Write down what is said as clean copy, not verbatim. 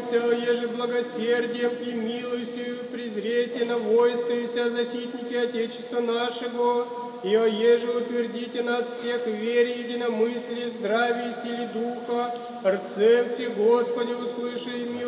помолимся, еже благосердием и милостью презрете на воинство и вся защитники Отечества нашего, и оеже утвердите нас всех в вере, единомыслии, здравии и силе Духа, рцем все, Господи, услыши и милостью.